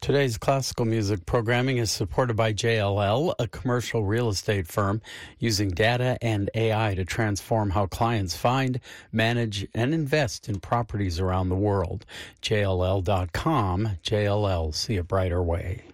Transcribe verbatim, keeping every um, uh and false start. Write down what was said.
Today's classical music programming is supported by J L L, a commercial real estate firm using data and A I to transform how clients find, manage, and invest in properties around the world. J L L dot com, J L L, see a brighter way.